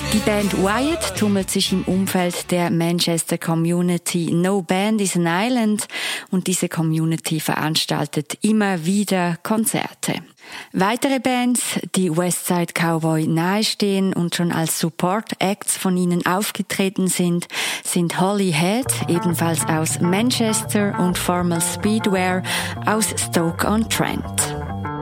Die Band Wyatt tummelt sich im Umfeld der Manchester Community No Band is an Island und diese Community veranstaltet immer wieder Konzerte. Weitere Bands, die Westside Cowboy nahestehen und schon als Support-Acts von ihnen aufgetreten sind Holyhead, ebenfalls aus Manchester, und Formal Speedwear aus Stoke-on-Trent.